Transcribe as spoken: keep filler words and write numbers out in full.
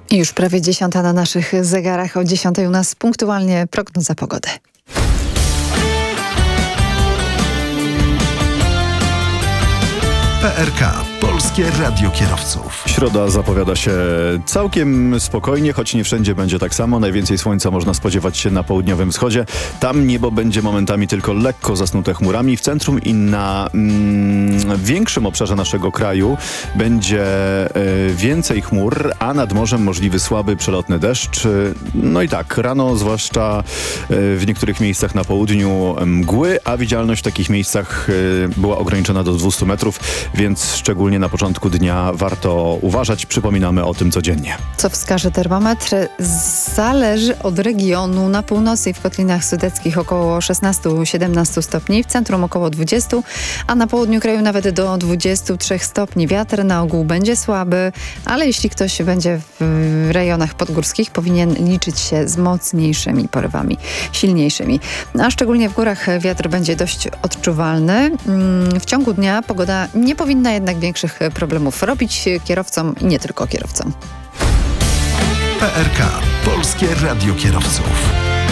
I już prawie dziesiąta na naszych zegarach. O dziesiątej u nas punktualnie prognoza pogody. P R K. Polskie Radio Kierowców. Środa zapowiada się całkiem spokojnie, choć nie wszędzie będzie tak samo. Najwięcej słońca można spodziewać się na południowym wschodzie. Tam niebo będzie momentami tylko lekko zasnute chmurami. W centrum i na mm, większym obszarze naszego kraju będzie y, więcej chmur, a nad morzem możliwy słaby, przelotny deszcz. No i tak, rano zwłaszcza y, w niektórych miejscach na południu mgły, a widzialność w takich miejscach y, była ograniczona do dwieście metrów, więc szczególnie na początku dnia warto uważać. Przypominamy o tym codziennie. Co wskaże termometr? Zależy od regionu. Na północy i w kotlinach sudeckich około szesnaście do siedemnastu stopni, w centrum około dwudziestu, a na południu kraju nawet do dwudziestu trzech stopni. Wiatr na ogół będzie słaby, ale jeśli ktoś będzie w rejonach podgórskich, powinien liczyć się z mocniejszymi porywami, silniejszymi. A szczególnie w górach wiatr będzie dość odczuwalny. W ciągu dnia pogoda nie powinna jednak większych problemów robić kierowcom i nie tylko kierowcom. P R K. Polskie Radio Kierowców.